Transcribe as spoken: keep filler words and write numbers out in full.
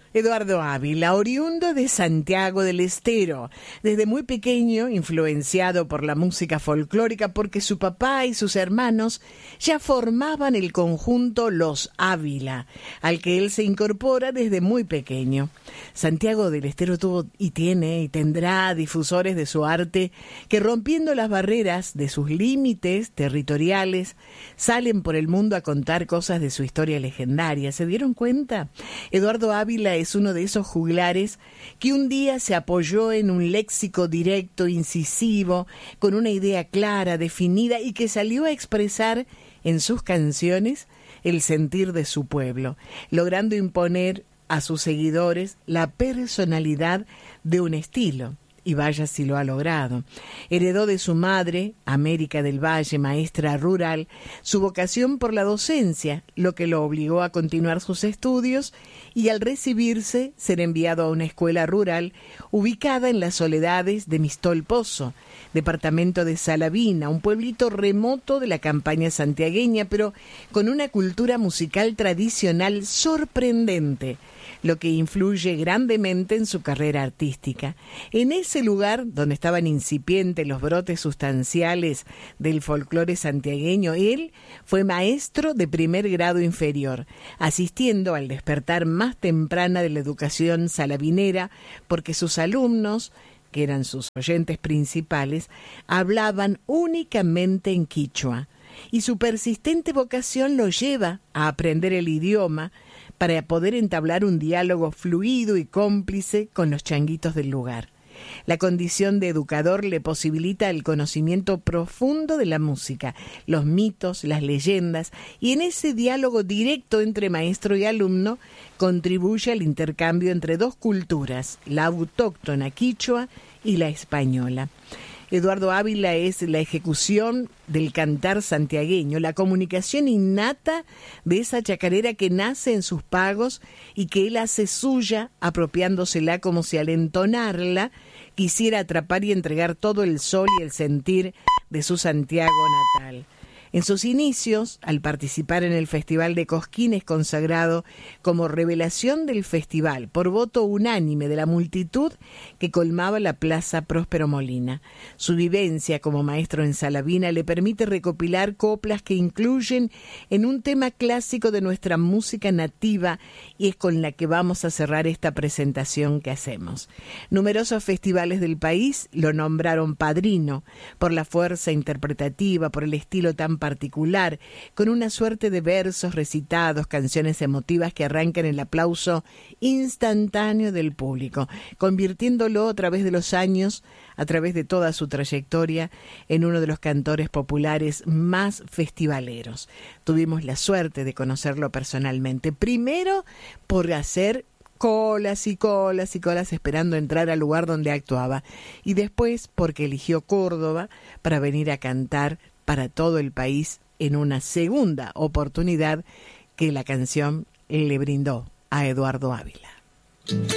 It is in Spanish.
Eduardo Ávila, oriundo de Santiago del Estero, desde muy pequeño influenciado por la música folclórica porque su papá y sus hermanos ya formaban el conjunto Los Ávila, al que él se incorpora desde muy pequeño. Santiago del Estero tuvo y tiene y tendrá difusores de su arte que, rompiendo las barreras de sus límites territoriales, salen por el mundo a contar cosas de su historia legendaria. ¿Se dieron cuenta? Eduardo Ávila es uno de esos juglares que un día se apoyó en un léxico directo, incisivo, con una idea clara, definida y que salió a expresar en sus canciones el sentir de su pueblo, logrando imponer a sus seguidores la personalidad de un estilo. Y vaya si lo ha logrado. Heredó de su madre, América del Valle, maestra rural, su vocación por la docencia, lo que lo obligó a continuar sus estudios y al recibirse ser enviado a una escuela rural ubicada en las soledades de Mistol-Pozo, departamento de Salavina, un pueblito remoto de la campaña santiagueña, pero con una cultura musical tradicional sorprendente, lo que influye grandemente en su carrera artística. En ese lugar, donde estaban incipientes los brotes sustanciales del folclore santiagueño, él fue maestro de primer grado inferior, asistiendo al despertar más temprana de la educación salavinera, porque sus alumnos, que eran sus oyentes principales, hablaban únicamente en quichua, y su persistente vocación lo lleva a aprender el idioma para poder entablar un diálogo fluido y cómplice con los changuitos del lugar. La condición de educador le posibilita el conocimiento profundo de la música, los mitos, las leyendas, y en ese diálogo directo entre maestro y alumno contribuye al intercambio entre dos culturas, la autóctona quichua y la española. Eduardo Ávila es la ejecución del cantar santiagueño, la comunicación innata de esa chacarera que nace en sus pagos y que él hace suya, apropiándosela como si al entonarla quisiera atrapar y entregar todo el sol y el sentir de su Santiago natal. En sus inicios, al participar en el Festival de Cosquín, consagrado como revelación del festival por voto unánime de la multitud que colmaba la Plaza Próspero Molina. Su vivencia como maestro en Salavina le permite recopilar coplas que incluyen en un tema clásico de nuestra música nativa y es con la que vamos a cerrar esta presentación que hacemos. Numerosos festivales del país lo nombraron padrino por la fuerza interpretativa, por el estilo tan particular, con una suerte de versos recitados, canciones emotivas que arrancan el aplauso instantáneo del público, convirtiéndolo a través de los años, a través de toda su trayectoria, en uno de los cantores populares más festivaleros. Tuvimos la suerte de conocerlo personalmente, primero por hacer colas y colas y colas esperando entrar al lugar donde actuaba, y después porque eligió Córdoba para venir a cantar para todo el país en una segunda oportunidad que la canción le brindó a Eduardo Ávila.